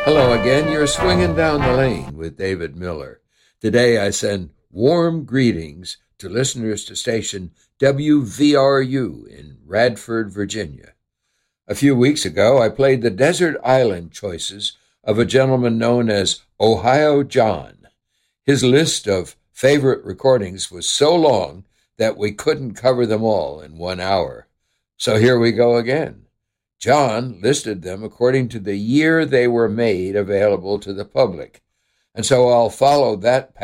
Hello again. You're swinging down the lane with David Miller. Today I send warm greetings to listeners to station WVRU in Radford, Virginia. A few weeks ago, I played the desert island choices of a gentleman known as Ohio John. His list of favorite recordings was so long that we couldn't cover them all in 1 hour. So here we go again. John listed them according to the year they were made available to the public, and so I'll follow that path